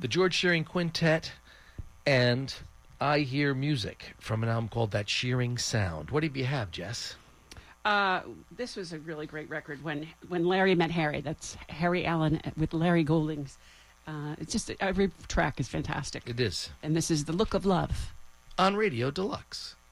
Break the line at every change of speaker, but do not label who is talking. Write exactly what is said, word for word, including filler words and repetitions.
the George Shearing Quintet, and I Hear Music from an album called That Shearing Sound. What do you have, Jess?
Uh, this was a really great record, When When Larry Met Harry. That's Harry Allen with Larry Goldings. Uh, it's just, every track is fantastic.
It is.
And this is The Look of Love.
On Radio Deluxe.